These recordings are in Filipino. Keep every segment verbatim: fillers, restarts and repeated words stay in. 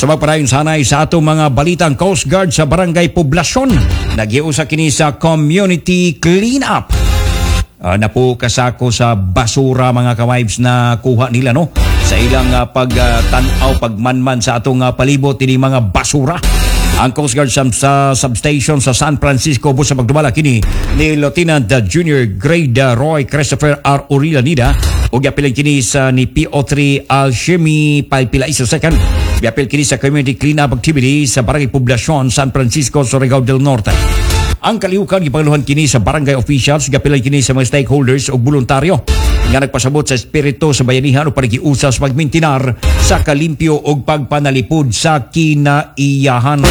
Sa magpadayon sanay sa atong mga balitang Coast Guard sa Barangay Poblasyon, nagiusa kini sa community cleanup. Uh, napo kasako sa basura mga ka-wives na kuha nila no sa ilang uh, pagtanaw uh, pagmanman sa atong uh, palibot ini mga basura. Ang Coast Guard sa, sa substation sa San Francisco busa pagdumala kini ni Lieutenant uh, Junior Grade uh, Roy Christopher R. Urilanida o giapil kini sa ni P O three Alchemy Palpila isa second. Giapil kini sa community cleanup activity sa Barangay Poblasyon, San Francisco, Surigao del Norte. Ang kalihukan gipangluhan kini sa barangay officials, giapil kini sa mga stakeholders o voluntaryo nga nagpasabot sa espiritu sa bayanihan o panagiusas pagmintinar sa kalimpyo o pagpanalipod sa kinaiyahan.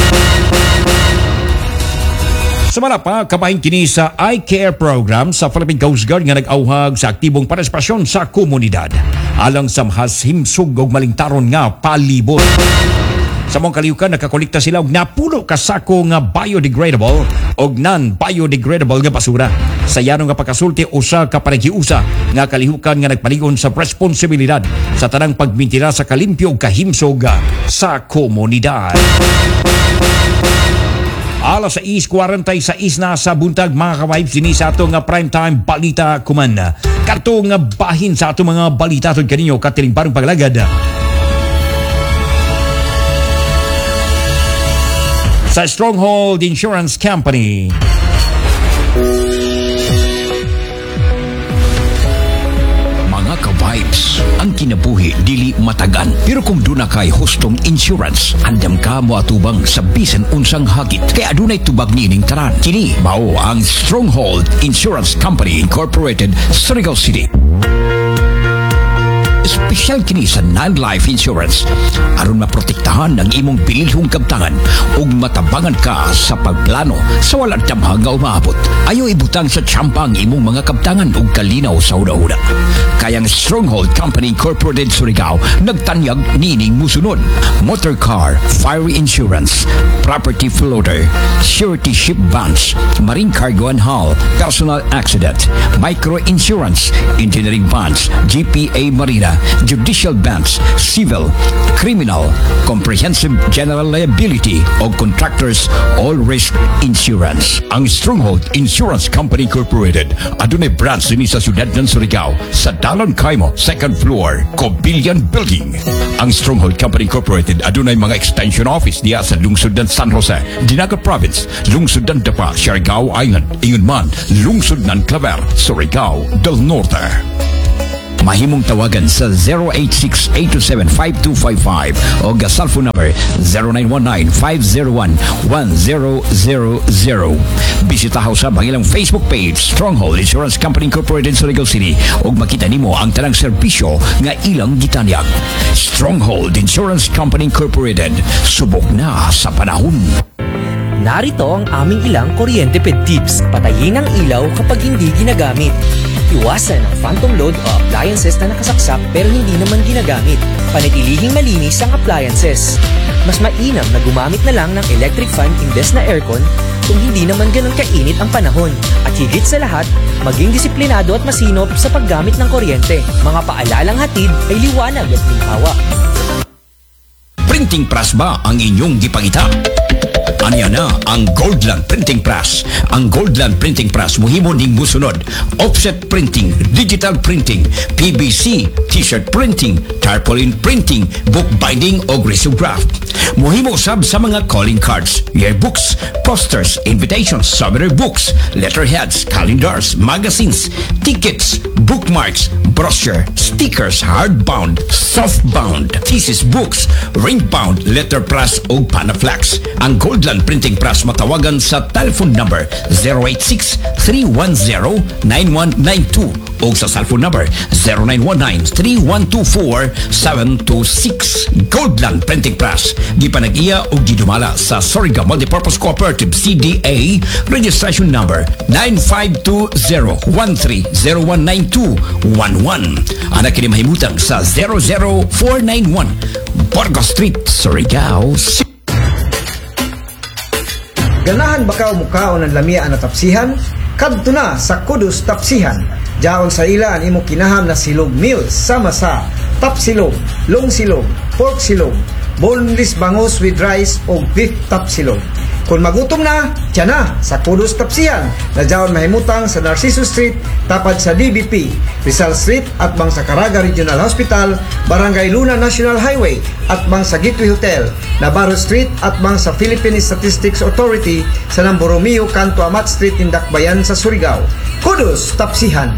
Samala pa, kabahin kini sa I Care program sa Philippine Coast Guard nga nag-auhag sa aktibong partisipasyon sa komunidad alang sa mahas himsog o malingtaron nga palibot. Sa mong kaliukan, nakakolekta sila og napulo kasako nga biodegradable o non-biodegradable nga basura. Sa yanong nga pagkasulti usa ka panagiusa nga kalihukan nga nagpaligon sa responsibilidad sa tanang pagmintira sa kalimpyo o kahimsog sa komunidad. Alas sais kwarenta y sais na sa buntag mga ka-vibes din sa ato nga primetime balita kuman. Karto nga bahin sa ato mga balita tod kaninyo katiling parang paglagad. Sa Stronghold Insurance Company. Mga ka-vibes, ang kinabuhi dili matagan. Pero kung doon na kay hostong insurance, andam ka mo atubang sa bisan unsang hagit. Kaya adunay tubag nining taran. Kini mao ang Stronghold Insurance Company Incorporated, Surigao City. Espesyal kini sa non-life insurance aron maprotektahan ang imong bililhong kabtangan ug matabangan ka sa pagplano sa walang tamhang nga umaabot. Ayaw ibutang sa tsampa ang imong mga kabtangan ug kalinaw sa una-una. Kayang Stronghold Company Incorporated Surigao nagtanyag nining musunod: motor car, fire insurance, property floater, surety ship bonds, marine cargo and hull, personal accident, micro insurance, engineering bonds, G P A Marina, judicial bonds, civil, criminal, comprehensive general liability o contractors all risk insurance. Ang Stronghold Insurance Company Incorporated adunay branch din sa siyudad ng Surigao sa Dalon Kaimo, second floor, Cobillion Building. Ang Stronghold Company Incorporated adunay mga extension office diya sa lungsod ng San Jose, Dinagat Province, lungsod ng Dapa, Siargao Island, ingon man lungsod ng Claver, Surigao del Norte. Mahimong tawagan sa zero eight six, eight two seven, five two five five o ga cellphone number zero nine one nine, five zero one, one zero zero zero. Bisitahaw sa bangilang Facebook page Stronghold Insurance Company Incorporated Surigao City ug makita nimo ang tanang serbisyo nga ilang gitanyag. Stronghold Insurance Company Incorporated, subok na sa panahon. Narito ang aming ilang kuryente ped tips. Patayin ang ilaw kapag hindi ginagamit. Iwasan ang phantom load o appliances na nakasaksak pero hindi naman ginagamit. Panatilihing malinis ang appliances. Mas mainam na gumamit na lang ng electric fan imbes na aircon kung hindi naman ganun kainit ang panahon. At higit sa lahat, maging disiplinado at masinop sa paggamit ng kuryente. Mga paalalang hatid ay liwanag at ginhawa. Printing press ba ang inyong gipangita? Anya na ang Goldland Printing Press. Ang Goldland Printing Press muhimo ning musunod: offset printing, digital printing, P V C, t-shirt printing, tarpaulin printing, book binding o risograph. Muhimo sab sa mga calling cards, yearbooks, posters, invitations, souvenir books, letterheads, calendars, magazines, tickets, bookmarks, brochure, stickers, hardbound, softbound, thesis books, ring-bound, letter press o panaflex. Ang Goldland Printing Press matawagan sa telephone number zero eight six, three one zero, nine one nine two o sa cellphone number zero nine one nine, three one two four, seven two six. Goldland Printing Press gipanag-iya o gidumala sa Surigao Multipurpose Cooperative C D A registration number nine five two zero, one three zero one nine two one one. Anak kini mahimutang sa zero zero four nine one Burgos Street, Surigao. Ganahan ba ka mukaon ng lamia na tapsihan? Kadto na sa Kudus Tapsihan. Diaon sa ila ang imong kinaham na silog meals sama sa tapsilog, long silog, pork silog, boneless bangus with rice o beef tapsilog. Kung magutom na, tiyan na sa Kudos Tapsihan na dyaon mahimutang sa Narciso Street tapad sa D B P, Rizal Street at bang sa Caraga Regional Hospital, Barangay Luna National Highway at bang sa Gateway Hotel, Navarro Street at bang sa Philippine Statistics Authority sa Namboromeo, Kanto Amat Street, Indakbayan sa Surigao. Kudos Tapsihan.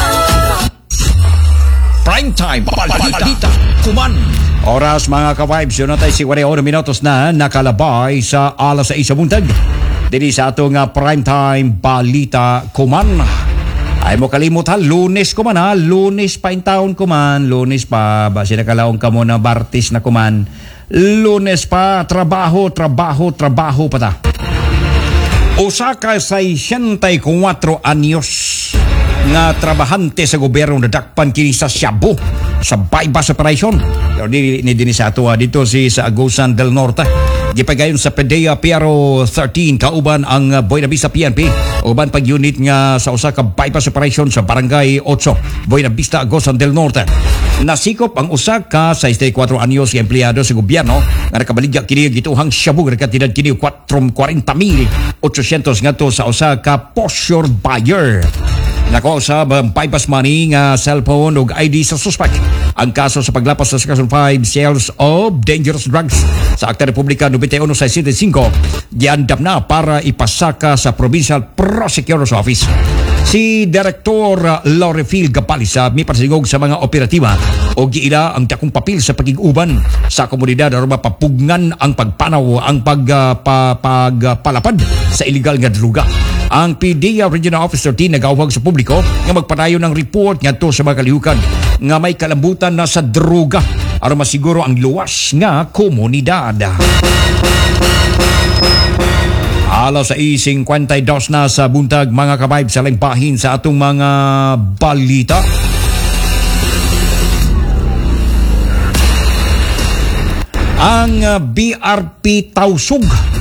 Prime time, balita, kuman. Oras mga ka-vibes, yun na tayo si forty-one minutos na nakalabay sa alas sa isa buntag. Dili sa atong uh, prime time balita kuman. Ay mo kalimutan, lunes kuman ha, lunes pa in town kuman, lunes pa, basi nakalaong ka mo na bartis na kuman. Lunes pa, trabaho, trabaho, trabaho pa ta. Osaka sa siyentaykuwatro anyos nga trabahante sa gobyerno nadakpan kini sa Shabu sa bypass operation. Pero di ni dinhi sa ato dito si sa Agusan del Norte. Gipagayon sa PDEA P R O thirteen kauban ang uh, Buena Vista P N P. Uban pag unit nga sa usa ka bypass operation sa Barangay eight, Buena Vista, Agusan del Norte. Nasikop ang usa ka siyentaykuwatro anyos nga empleyado sa gobyerno nga nakabaligya kini gituhang Shabu nga katidad kini forty mil eight hundred ngadto sa usa ka posture buyer. Nako sa bypass money nga cellphone ug I D sa suspect. Ang kaso sa paglapas sa Section five sales of dangerous drugs sa Akta Republika ninety-one sixty-five giandam na para ipasaka sa Provincial Prosecutor's Office. Si Director Laurefil Gapalisa mi pasigog sa mga operatiba o giila ang dakong papel sa pagig-uban sa komunidad aron mapapugngan ang pagpanaw ang pag, uh, pa, pagpalapad sa illegal nga droga. Ang PDEA Regional Office thirteen nagawag sa publiko nga magpadayon ng report ngadto sa mga kalihukan nga may kalambutan na sa droga aron masiguro ang luwas nga komunidad. Alas sa i fifty-two na sa buntag mga kabayb sa lengpahin sa atong mga balita. Ang uh, B R P Tausug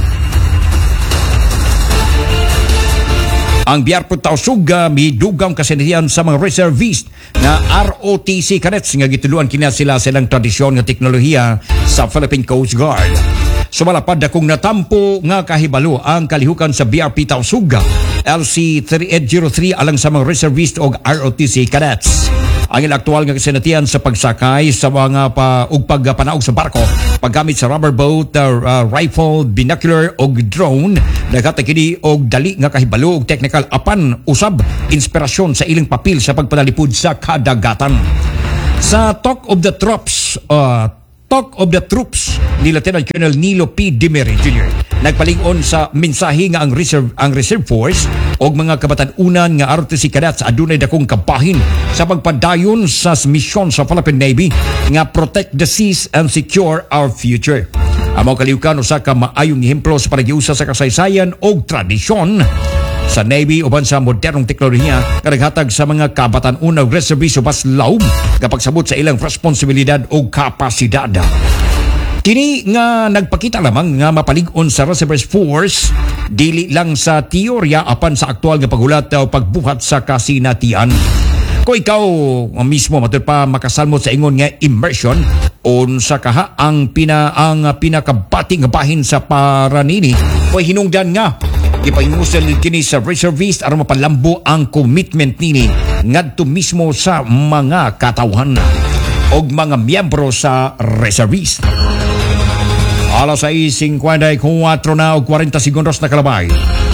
Ang B R P Tausug uh, midugang kasinatian sa mga reservist na R O T C cadets nga gituluan kina sila silang tradisyon nga teknolohiya sa Philippine Coast Guard. Sumalapad akong natampo nga kahibalo ang kalihukan sa B R P Tausug L C thirty-eight oh three alang sa mga reservist o R O T C cadets. Ang aktual nga kasinatian sa pagsakay sa mga pa, ug pagpanaog sa barko, paggamit sa rubber boat, uh, uh, rifle, binocular o drone, nagkatakini og dali nga kahibalo og technical apan usab inspirasyon sa ilang papel sa pagpanalipod sa kadagatan. Sa Talk of the Troops, uh, Talk of the Troops ni Lieutenant Colonel Nilo P. Dimery Junior nagpalig-on sa mensahe nga ang reserve ang reserve force og mga kabatan-unan nga R O T C cadets adunay dakong kabahin sa pagpadayon sa misyon sa Philippine Navy nga protect the seas and secure our future. Amo kalihukan usa ka maayong ehemplo sa panagiusa sa kasaysayan og tradisyon sa Navy uban sa modernong teknolohiya nga naghatag sa mga kabatan-unang reservist bas laom kapag sabot sa ilang responsibilidad o kapasidad. Kini nga nagpakita lamang nga mapalig-on sa reservist force dili lang sa teorya apan sa aktual nga paghulat o pagbuhat sa kasinatian. Kung ikaw mismo matud pa makasalmot sa ingon nga immersion unsa kaha ang pina ang pinakabati nga bahin sa paranini o hinungdan nga ipahimusan kini sa reservist aron mapalambo ang commitment nini ngadto mismo sa mga katawhan og mga miyembro sa reservist. Alas sa i fifty-four na og forty segundos na kalabay.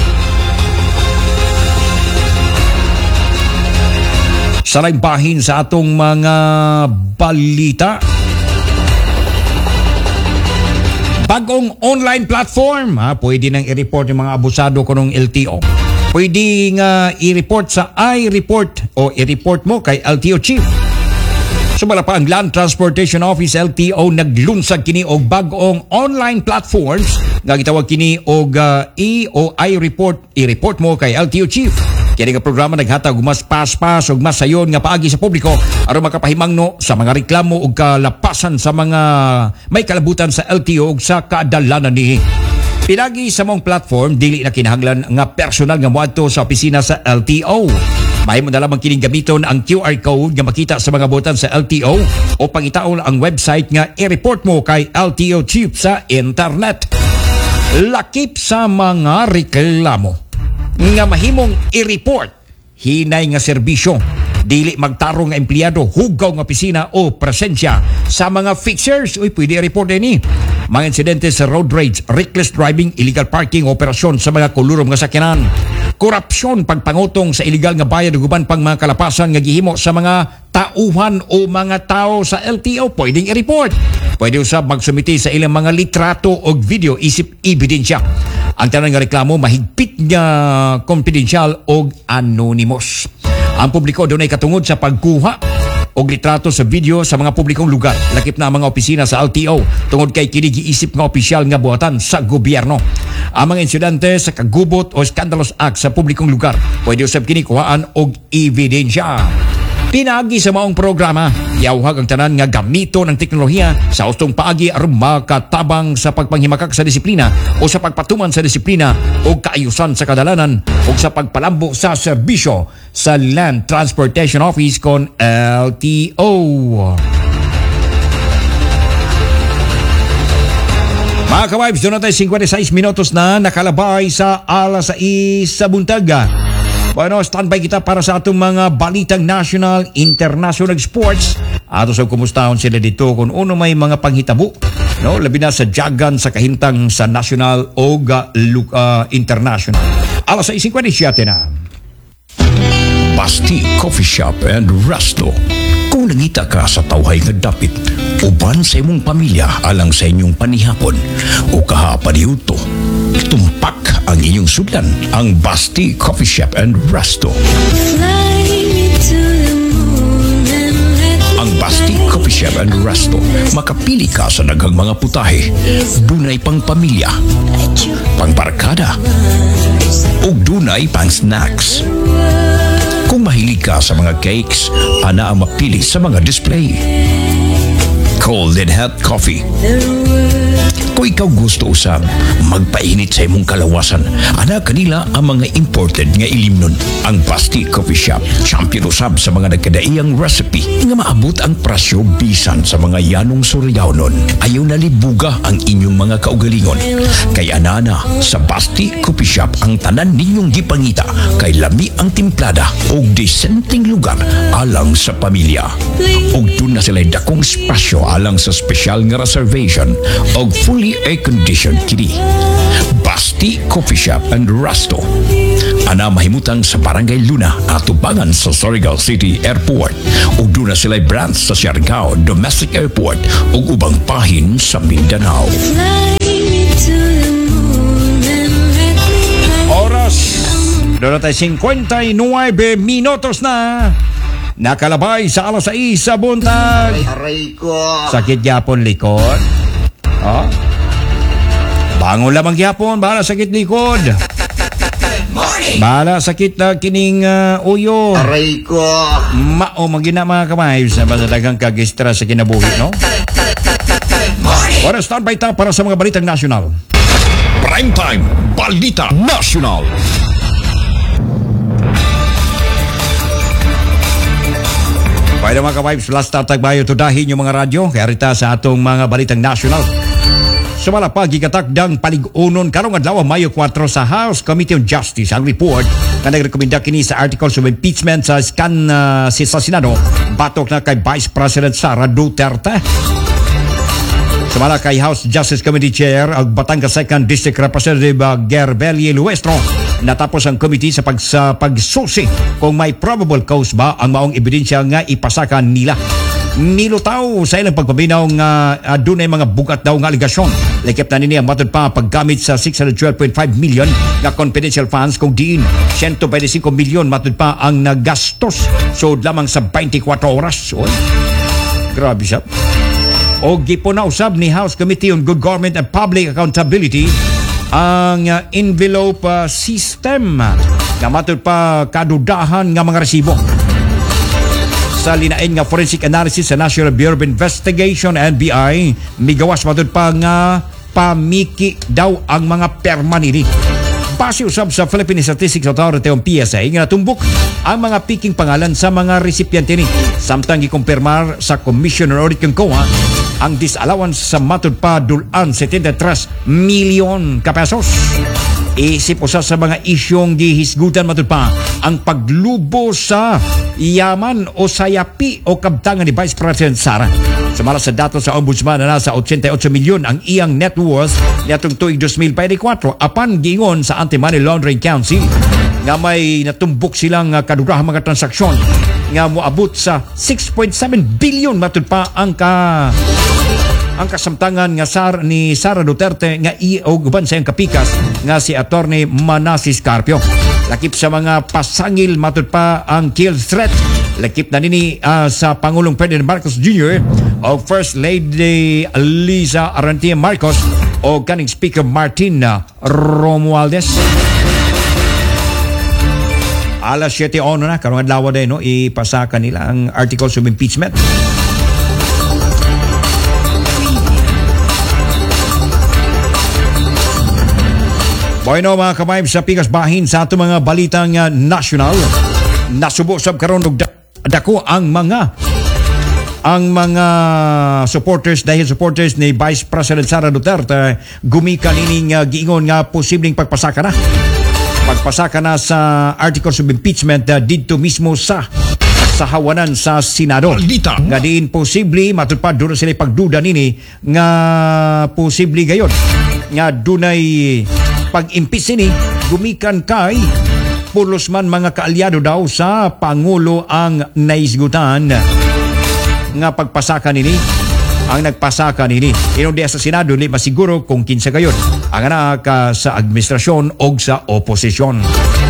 Sa bahin sa atong mga balita, bagong online platform, ha, pwede nang i-report yung mga abusado ko ng L T O. Pwede nga i-report sa iReport o i-report mo kay L T O Chief. Sumala pa ang Land Transportation Office L T O naglunsad kini og bagong online platforms nga gitawag kini og uh, i o iReport, i-report mo kay L T O Chief. Kini nga programa naghatag og mas paspas ug mas sayon nga paagi sa publiko aron makapahimangno sa mga reklamo ug kalapasan sa mga may kalabutan sa L T O ug sa kaadalanan nihi. Pinagi sa mong platform dili na kinahanglan nga personal nga moadto sa opisina sa L T O. Mahimo na lamang kining gamiton ang Q R code nga makita sa mga botan sa L T O o pangitaon ang website nga i-report mo kay L T O chief sa internet. Lakip sa mga reklamo nga mahimong i-report hinay nga serbisyo, dili magtarong nga empleyado, hugaw nga opisina o presensya sa mga fixers. Uy, pwede i-report din eh. Mga insidente sa road rage, reckless driving, illegal parking, operasyon sa mga kulurom nga sakyanan, korupsyon, pagpangutong sa illegal nga bayad ug uban pang mga kalapasan nga gihimo sa mga tauhan o mga tao sa L T O, pwedeng i-report. Pwede usab magsumiti sa ilang mga litrato o video isip ebidensya. Ang tanan nga reklamo mahigpit nga confidential o anonymous. Ang publiko doon ay katungod sa pagkuha o litrato sa video sa mga publikong lugar, lakip na ang mga opisina sa L T O tungod kay kini giisip nga opisyal nga buhatan sa gobyerno. Ang mga insidente sa kagubot o scandalous act sa publikong lugar pwede usab kini kuhaan og ebidensya. Pinagi sa maong programa, yawhag ang tanan nga gamito ng teknolohiya sa ustong paagi aron makatabang sa pagpanghimakak sa disiplina o sa pagpatuman sa disiplina o kaayusan sa kadalanan o sa pagpalambo sa serbisyo sa Land Transportation Office kon L T O. Mga ka-vibes, doon natin fifty-six minutos na nakalabay sa alas sais sa buntaga. Bueno, standby kita para sa atong mga balitang national, international sports. Ato sa kumustahon sila dito kung uno may mga panghitabo, no? Labi na sa jagan sa kahintang sa national o uh, international. Alas sais fifty-seven na. Basti Coffee Shop and Resto. Kung nangita ka sa tawhay nga dapit, uban sa imong pamilya alang sa inyong panihapon o kahapaniuto, tumpak ang inyong sudlan, ang Basti Coffee Shop and Resto. Ang Basti Coffee Shop and Resto, makapili ka sa daghang mga putahe, dunay pang pamilya, pang barkada, o dunay pang snacks. Kung mahilig ka sa mga cakes, ana ang mapili sa mga display. Cold and hot coffee. Kung ikaw gusto usab magpainit sa imong kalawasan, ana kanila ang mga imported nga ilimnon. Ang Basti Coffee Shop, champion usab sa mga nagkadaiyang recipe nga maabot ang presyo bisan sa mga yanong suryawnon. Ayaw nalibuga ang inyong mga kaugalingon. Kay anana sa Basti Coffee Shop ang tanan ninyong gipangita kay lami ang timplada o disenteng lugar alang sa pamilya. Og dun na sila dakong espasyo alang sa special nga reservation og fully air-conditioned kini. Basti Coffee Shop and Resto. Ana mahimutang sa Barangay Luna at tubangan sa Surigao City Airport. Ug doon na sila'y branch sa Siargao Domestic Airport ug ubang pahin sa Mindanao. Oras doon na tayo fifty-nine minutos na. Nakalabay sa alas sais sa buntag. Aray ko. Sakit yapon likod. Oh. Bangon lamang yapon, bahala sakit likod. Bahala sakit na kining uh, uyo. Aray ko. Mao magina mga kamay sa daghang kagistra sa kinabuhi, no? Para standby ta para sa mga balitang national. Prime Time Balita National. Pwede mga ka-vibes, last tatagbayo to dahin yung mga radyo, kaya rita sa atong mga balitang national. Sumalapag gigatakdang palig-unon karong adlaw Mayo four sa House Committee on Justice ang report na nagrekomenda kini sa articles of impeachment sa scan uh, si sa Senado batok na kay Vice President Sara Duterte. Sumala kay House Justice Committee Chair ang Batangas second District Representative uh, Gerbeli Luestro. Natapos ang committee sa, pag, sa pagsusi kung may probable cause ba ang maong ebidensya nga ipasakan nila. Nilutaw sa ilang pagpabinaw nga uh, doon ay mga bugat daw nga aligasyon. Lekip na nini ang matod pa paggamit sa six hundred twelve point five million nga confidential funds kung diin one hundred twenty-five million matod pa ang nagastos. So lamang sa twenty-four oras. Oy, grabe siya. O gipunausab ni House Committee on Good Government and Public Accountability ang uh, envelope uh, system nga matod pa kadudahan nga mga resibo. Sa linain nga forensic analysis sa National Bureau of Investigation N B I, migawas matod pa nga pamiki daw ang mga perma nini. Base usab sa Philippine Statistics Authority o P S A nga natumbok ang mga piking pangalan sa mga recipiente ni. Samtang gikumpirmar sa Commissioner Audit ng C O A ang disallowance sa matud pa dulan setenta-tres milyon ka pesos. Isip usa sa mga isyong gihisgutan matud pa ang paglubo sa yaman o sayapi o kabtangan ni Vice President Sara. Sumala sa datos sa Ombudsman na nasa eighty-eight milyon ang iyang net worth niatong tuig twenty twenty-four apan giingon sa Anti-Money Laundering Council nga may natumbok silang uh, kadurahang mga transaksyon nga moabot sa six point seven billion matud pa ang ka ang kasamtangan nga sar ni Sara Duterte nga i og uban sa iyang kapikas nga si Attorney Manasseh Carpio. Lakip sa mga pasangil matud pa ang kill threat. Lakip na nini uh, sa Pangulong Ferdinand Marcos Junior o First Lady Liza Arantia Marcos o kaning Speaker Martin Romualdez. Alas siyete ono na karong adlaw day no ipasaka nila ang articles of impeachment. Bueno mga kamayb sa pikas bahin sa ato mga balitang uh, national. Nasubo sab karon og dako ang mga ang mga supporters dahil supporters ni Vice President Sara Duterte gumikan ining uh, giingon nga posibleng pagpasaka na. Pagpasaka na sa articles of impeachment uh, didto mismo sa sa hawanan sa Senado. Nga diin posible matupad doon sila pagduda nini nga posible gayon nga dunay pag-impeach ini gumikan kay pulos man mga kaalyado daw sa Pangulo ang naisgutan nga pagpasaka nini ang nagpasaka nini inon diya sa Senado li masiguro kung kinsa gayon ang anak uh, sa administrasyon o sa oposisyon.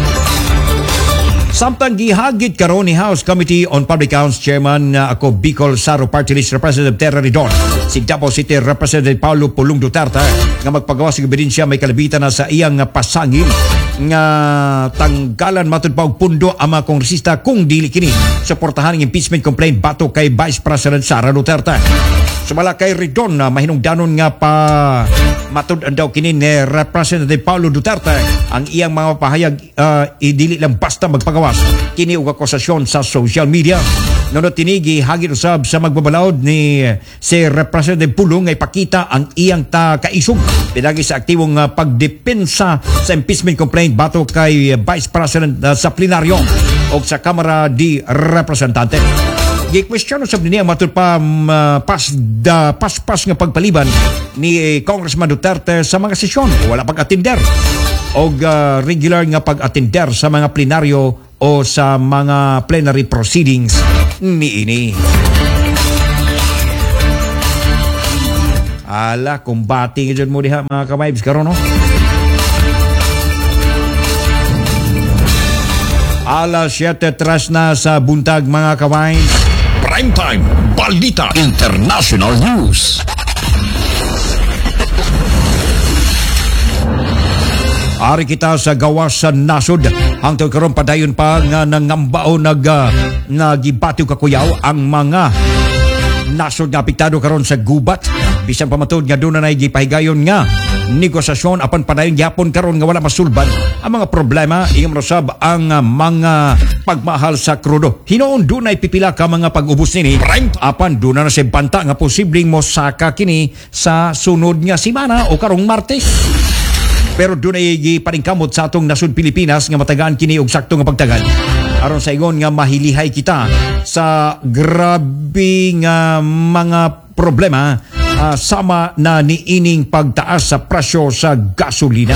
Samtang gihagit karon ni House Committee on Public Accounts Chairman uh, ako Bicol Saro Party List Representative Terra Ridon, si Davao City Representative Paulo Pulong Duterte nga magpagawa sa ebidensya may kalabitan na sa iyang pasangil nga tanggalan matud pa og pundo ang mga kongresista kung dili kini suportahan ang impeachment complaint bato kay Vice President Sara Duterte. Sumala kay Ridon na mahinungdanon nga pa matud daw kini ni Representative Paulo Duterte ang iyang mga pahayag uh, idili lang basta magpagawas kini og akusasyon sa social media. Nunod tinigi hagit usab sa magbabalaod ni si Representative Pulong nga ipakita ang iyang ta kaisog pinagi sa aktibong uh, pagdepensa sa impeachment complaint bato kay Vice President uh, sa plenaryo o sa Kamara di Representante. Gi-question usab niya matud pa um, uh, pas da paspas nga pagpaliban ni eh, Congressman Duterte sa mga sesyon wala pag-attender o uh, regular nga pag-attender sa mga plenaryo o sa mga plenary proceedings ni ini. Ala, kumbati nga dyan mo diha mga kamayibs karon no? Alas siyete tres na sa buntag mga kamayibs. Primetime Balita International News. Ari kita sa gawas sa nasod hangtod karon padayon pa nga nangambao nag uh, nagibatiw kakuyaw ang mga nasod nga apektado karon sa gubat bisan pamatod nga doon na gipahigayon nga negosasyon apan padayon gyapon karon nga wala masulbad ang mga problema ingam rosab ang uh, mga pagmahal sa krudo. Hinoon dunay pipila ka mga pag-ubos nini apan doon na sa banta nga posibleng mosaka kini sa sunod nga semana o karong Martes. Pero doon ay gipaningkamot sa atong nasud Pilipinas nga matagaan kini og sakto nga pagtagan. Aron sa ingon nga mahilihay kita sa grabe nga mga problema uh, sama na niining pagtaas sa presyo sa gasolina.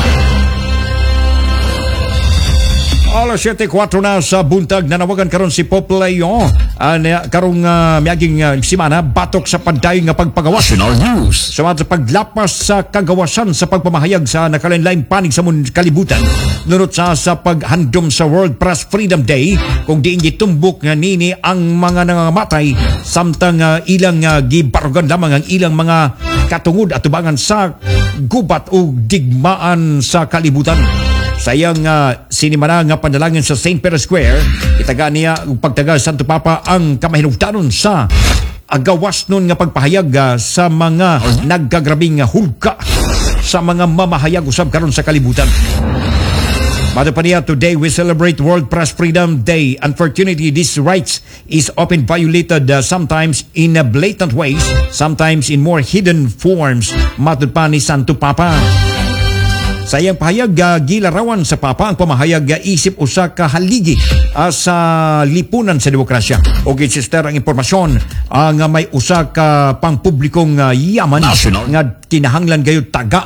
Alas siyete kuwatro na sa buntag nanawagan karon si Poplayo uh, karong uh, miaging uh, simana batok sa padayon nga pagpagawas National News. Sumad sa paglapas sa kagawasan sa pagpamahayag sa nakalain-laing panig sa mun kalibutan nunot sa sa paghandom sa World Press Freedom Day kung diin gitumbok nga nini ang mga nangamatay samtang uh, ilang uh, gibarugan lamang ang ilang mga katungod at tubangan sa gubat o digmaan sa kalibutan. Sayang uh, sinimana nga panalangin sa Saint Peter Square, itaga niya pagtaga Santo Papa ang kamahinugdanon sa agawas nun nga pagpahayag uh, sa mga nagkagrabing hulga sa mga mamahayag usab karon sa kalibutan. Mado pa niya, today we celebrate World Press Freedom Day. Unfortunately, these rights is often violated uh, sometimes in uh, blatant ways, sometimes in more hidden forms. Matod pa ni Santo Papa. Sa iyang pahayag, uh, gilarawan sa Papa ang pamahayag uh, isip usa ka haligi uh, sa lipunan sa demokrasya. O sister ang impormasyon uh, nga may usa ka pangpublikong uh, yaman National. nga kinahanglan gayud taga